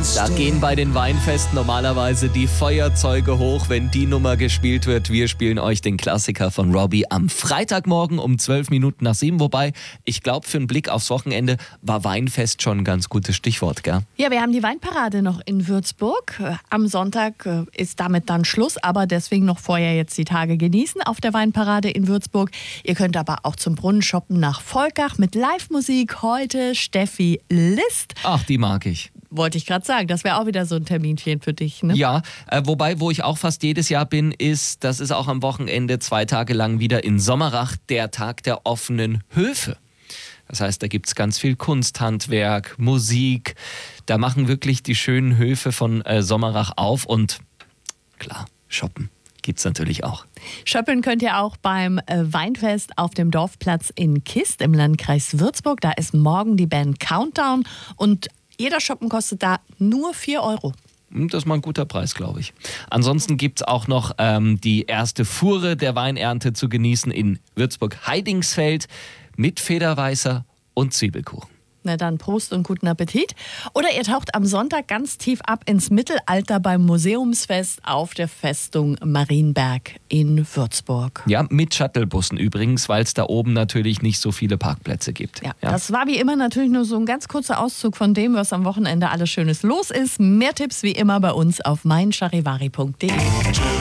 Da gehen bei den Weinfesten normalerweise die Feuerzeuge hoch, wenn die Nummer gespielt wird. Wir spielen euch den Klassiker von Robbie am Freitagmorgen um 7:12. Wobei, ich glaube, für einen Blick aufs Wochenende war Weinfest schon ein ganz gutes Stichwort, gell? Ja, wir haben die Weinparade noch in Würzburg. Am Sonntag ist damit dann Schluss, aber deswegen noch vorher jetzt die Tage genießen auf der Weinparade in Würzburg. Ihr könnt aber auch zum Brunnen shoppen nach Volkach mit Live-Musik. Heute Steffi List. Ach, die mag ich. Wollte ich gerade sagen, das wäre auch wieder so ein Terminchen für dich, ne? Ja, wobei, wo ich auch fast jedes Jahr bin, das ist auch am Wochenende 2 Tage lang wieder in Sommerach, der Tag der offenen Höfe. Das heißt, da gibt es ganz viel Kunsthandwerk, Musik. Da machen wirklich die schönen Höfe von Sommerach auf und klar, shoppen gibt's natürlich auch. Shoppen könnt ihr auch beim Weinfest auf dem Dorfplatz in Kist im Landkreis Würzburg. Da ist morgen die Band Countdown und jeder Shoppen kostet da nur 4 Euro. Das ist mal ein guter Preis, glaube ich. Ansonsten gibt es auch noch die erste Fuhre der Weinernte zu genießen in Würzburg-Heidingsfeld mit Federweißer und Zwiebelkuchen. Na dann Prost und guten Appetit. Oder ihr taucht am Sonntag ganz tief ab ins Mittelalter beim Museumsfest auf der Festung Marienberg in Würzburg. Ja, mit Shuttlebussen übrigens, weil es da oben natürlich nicht so viele Parkplätze gibt. Ja, das war wie immer natürlich nur so ein ganz kurzer Auszug von dem, was am Wochenende alles Schönes los ist. Mehr Tipps wie immer bei uns auf meincharivari.de.